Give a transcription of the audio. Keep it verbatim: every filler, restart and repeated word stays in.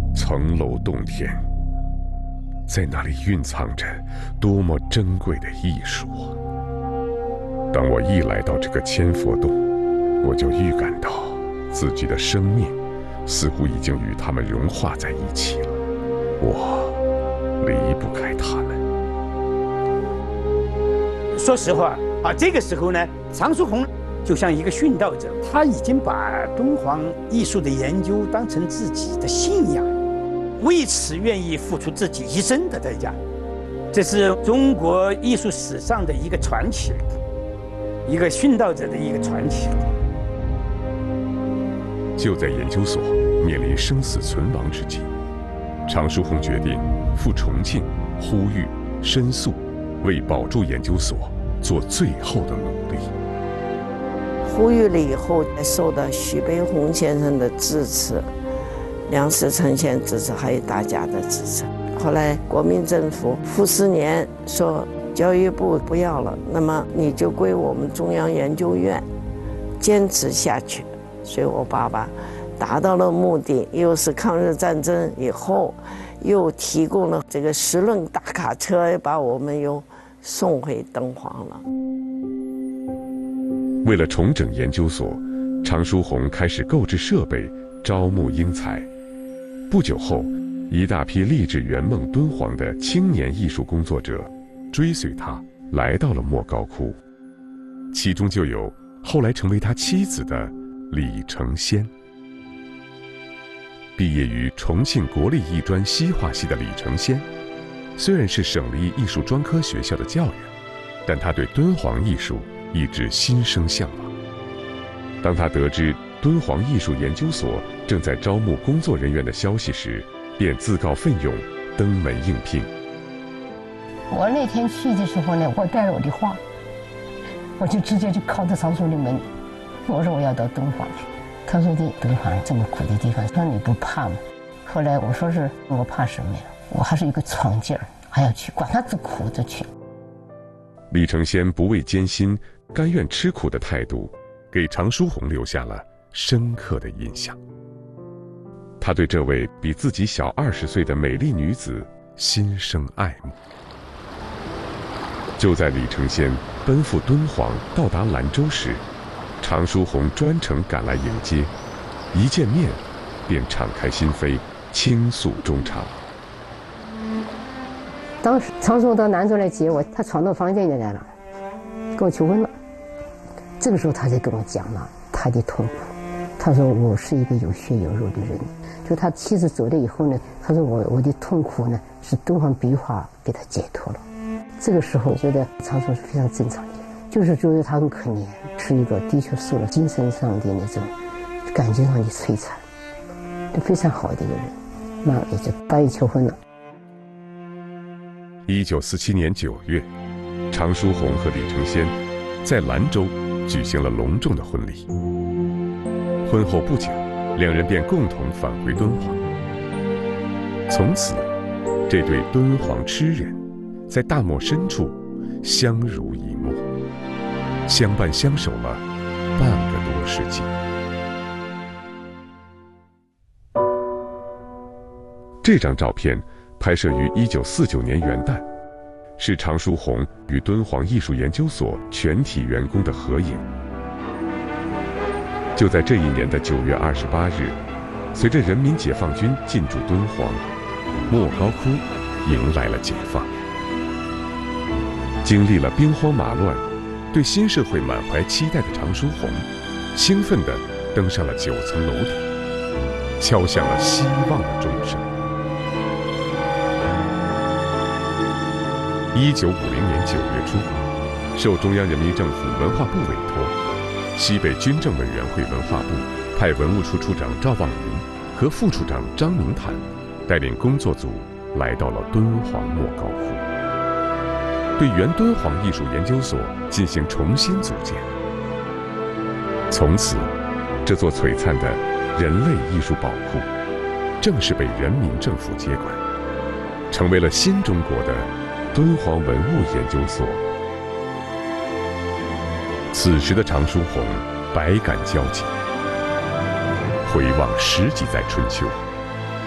层楼洞天，在那里蕴藏着多么珍贵的艺术啊！当我一来到这个千佛洞，我就预感到自己的生命似乎已经与他们融化在一起了，我离不开他们。 说实话啊，这个时候呢，常书鸿就像一个殉道者，他已经把敦煌艺术的研究当成自己的信仰，为此愿意付出自己一生的代价。这是中国艺术史上的一个传奇，一个殉道者的一个传奇。 就在研究所面临生死存亡之际，常书鸿决定赴重庆呼吁申诉，为保住研究所做最后的努力。 呼吁了以后，受到徐悲鸿先生的支持，梁思成先生支持，还有大家的支持。后来国民政府傅斯年说教育部不要了，那么你就归我们中央研究院坚持下去。所以我爸爸达到了目的，又是抗日战争以后，又提供了这个十轮大卡车，把我们又送回敦煌了。 为了重整研究所，常书鸿开始购置设备，招募英才。不久后，一大批立志圆梦敦煌的青年艺术工作者追随他来到了莫高窟，其中就有后来成为他妻子的李承先。毕业于重庆国立艺专西画系的李承先，虽然是省立艺术专科学校的教员，但他对敦煌艺术一直心生向往。当他得知敦煌艺术研究所正在招募工作人员的消息时，便自告奋勇登门应聘。 我那天去的时候呢，我带了我的画，我就直接就敲到常书的门，我说我要到敦煌去。他说的敦煌这么苦的地方，说你不怕吗？后来我说是我怕什么呀？我还是一个闯劲儿，还要去，管他多苦就去。 李承先不畏艰辛、甘愿吃苦的态度，给常书鸿留下了深刻的印象。他对这位比自己小二十岁的美丽女子心生爱慕。就在李承先奔赴敦煌到达兰州时，常书鸿专程赶来迎接，一见面便敞开心扉，倾诉衷肠。 当时常书鸿到兰州来接我，他闯到房间里来了，跟我求婚了。这个时候他就跟我讲了他的痛苦，他说我是一个有血有肉的人，就他妻子走了以后呢，他说我我的痛苦呢是敦煌壁画给他解脱了。这个时候我觉得常书鸿是非常正常的，就是觉得他很可怜，是一个的确受了精神上的那种感情上的摧残，就非常好的一个人，那也就答应求婚了。 一九四七年九月，常书鸿和李承先在兰州举行了隆重的婚礼。婚后不久，两人便共同返回敦煌。从此，这对敦煌痴人在大漠深处相濡以沫，相伴相守了半个多世纪。这张照片拍摄于一九四九年元旦，是常书鸿与敦煌艺术研究所全体员工的合影。就在这一年的九月二十八日，随着人民解放军进驻敦煌，莫高窟迎来了解放。经历了兵荒马乱，对新社会满怀期待的常书鸿，兴奋地登上了九层楼顶，敲响了希望的钟声。一九五零年九月初，受中央人民政府文化部委托，西北军政委员会文化部派文物处处长赵望云和副处长张明坦带领工作组来到了敦煌莫高窟，对原敦煌艺术研究所进行重新组建。从此，这座璀璨的人类艺术宝库正式被人民政府接管，成为了新中国的敦煌文物研究所。此时的常书鸿百感交集，回望十几载春秋，